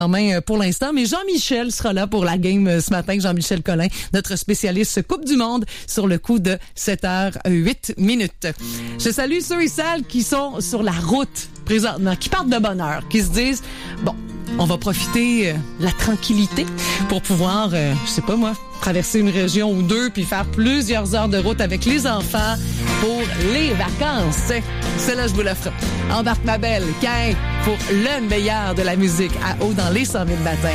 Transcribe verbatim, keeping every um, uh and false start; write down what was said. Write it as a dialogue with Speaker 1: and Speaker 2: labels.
Speaker 1: en main pour l'instant, mais Jean-Michel sera là pour la game ce matin. Jean-Michel Collin, notre spécialiste Coupe du Monde, sur le coup de sept heures huit minutes. Je salue ceux et celles qui sont sur la route présentement, qui partent de bonne heure, qui se disent, bon, on va profiter de la tranquillité pour pouvoir, euh, je sais pas moi, traverser une région ou deux puis faire plusieurs heures de route avec les enfants pour les vacances. C'est là je vous l'offre. Embarque ma belle, Cain, pour le meilleur de la musique à haut dans les cent mille matins.